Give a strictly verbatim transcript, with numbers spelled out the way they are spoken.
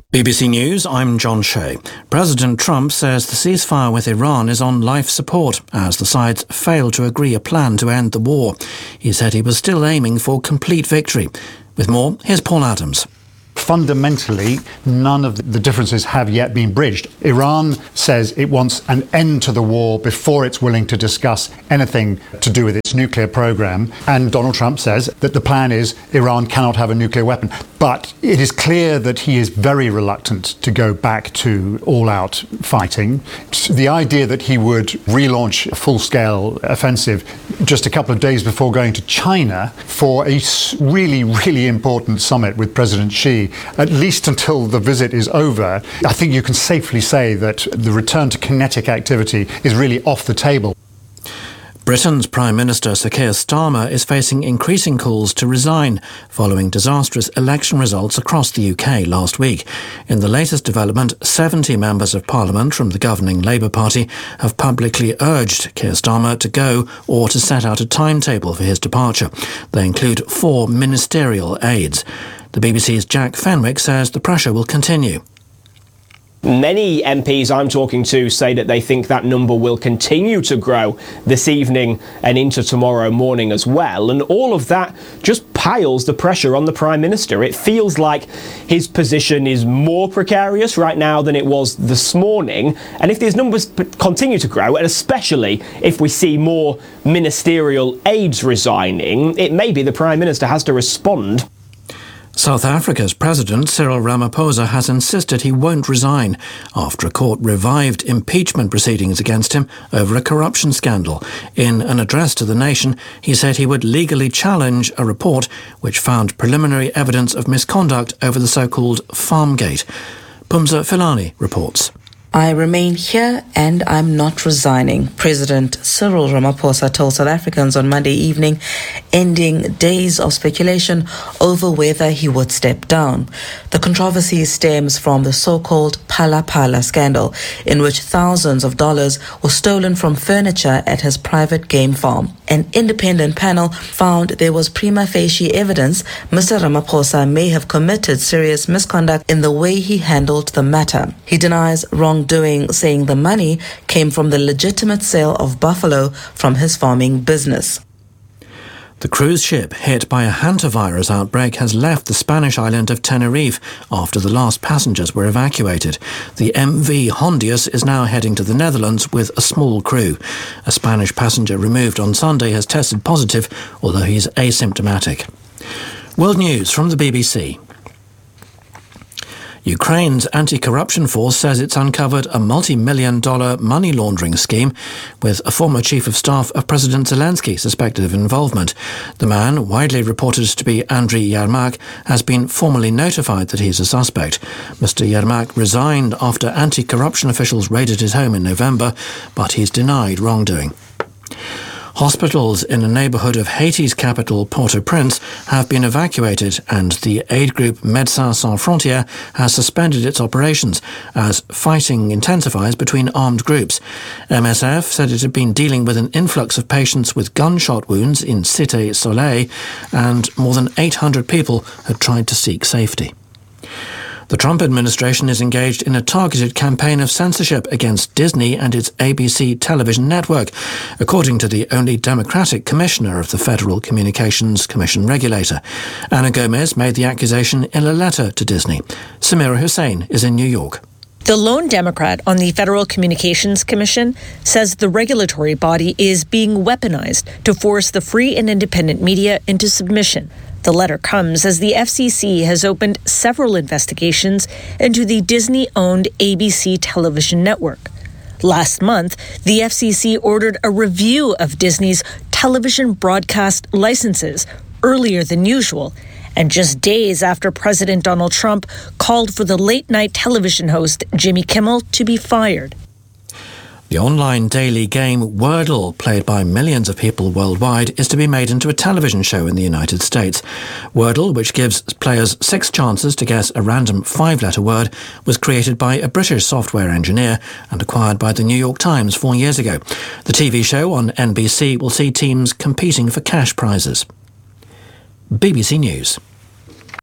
B B C News, I'm John Shea. President Trump says the ceasefire with Iran is on life support as the sides failed to agree a plan to end the war. He said he was still aiming for complete victory. With more, here's Paul Adams. Fundamentally, none of the differences have yet been bridged. Iran says it wants an end to the war before it's willing to discuss anything to do with its nuclear program. And Donald Trump says that the plan is Iran cannot have a nuclear weapon. But it is clear that he is very reluctant to go back to all-out fighting. The idea that he would relaunch a full-scale offensive just a couple of days before going to China for a really, really important summit with President Xi, at least until the visit is over, I think you can safely say that the return to kinetic activity is really off the table. Britain's Prime Minister Sir Keir Starmer is facing increasing calls to resign following disastrous election results across the U K last week. In the latest development, seventy members of Parliament from the governing Labour Party have publicly urged Keir Starmer to go or to set out a timetable for his departure. They include four ministerial aides. The B B C's Jack Fenwick says the pressure will continue. Many M Ps I'm talking to say that they think that number will continue to grow this evening and into tomorrow morning as well. And all of that just piles the pressure on the Prime Minister. It feels like his position is more precarious right now than it was this morning. And if these numbers continue to grow, and especially if we see more ministerial aides resigning, it may be the Prime Minister has to respond. South Africa's President Cyril Ramaphosa has insisted he won't resign after a court revived impeachment proceedings against him over a corruption scandal. In an address to the nation, he said he would legally challenge a report which found preliminary evidence of misconduct over the so-called Farmgate. Pumza Filani reports. I remain here and I'm not resigning, President Cyril Ramaphosa told South Africans on Monday evening, ending days of speculation over whether he would step down. The controversy stems from the so-called Phala Phala scandal, in which thousands of dollars were stolen from furniture at his private game farm. An independent panel found there was prima facie evidence Mister Ramaphosa may have committed serious misconduct in the way he handled the matter. He denies wrongdoing, saying the money came from the legitimate sale of buffalo from his farming business. The cruise ship hit by a hantavirus outbreak has left the Spanish island of Tenerife after the last passengers were evacuated. The M V Hondius is now heading to the Netherlands with a small crew. A Spanish passenger removed on Sunday has tested positive, although he's asymptomatic. World News from the B B C. Ukraine's anti-corruption force says it's uncovered a multi-million dollar money laundering scheme with a former chief of staff of President Zelensky suspected of involvement. The man, widely reported to be Andriy Yermak, has been formally notified that he's a suspect. Mister Yermak resigned after anti-corruption officials raided his home in November, but he's denied wrongdoing. Hospitals in a neighbourhood of Haiti's capital, Port-au-Prince, have been evacuated, and the aid group Médecins Sans Frontières has suspended its operations as fighting intensifies between armed groups. M S F said it had been dealing with an influx of patients with gunshot wounds in Cité Soleil, and more than eight hundred people had tried to seek safety. The Trump administration is engaged in a targeted campaign of censorship against Disney and its A B C television network, according to the only Democratic commissioner of the Federal Communications Commission regulator. Anna Gomez made the accusation in a letter to Disney. Samira Hussain is in New York. The lone Democrat on the Federal Communications Commission says the regulatory body is being weaponized to force the free and independent media into submission. The letter comes as the F C C has opened several investigations into the Disney-owned A B C television network. Last month, the F C C ordered a review of Disney's television broadcast licenses earlier than usual, and just days after President Donald Trump called for the late-night television host Jimmy Kimmel to be fired. The online daily game Wordle, played by millions of people worldwide, is to be made into a television show in the United States. Wordle, which gives players six chances to guess a random five-letter word, was created by a British software engineer and acquired by the New York Times four years ago. The T V show on N B C will see teams competing for cash prizes. B B C News.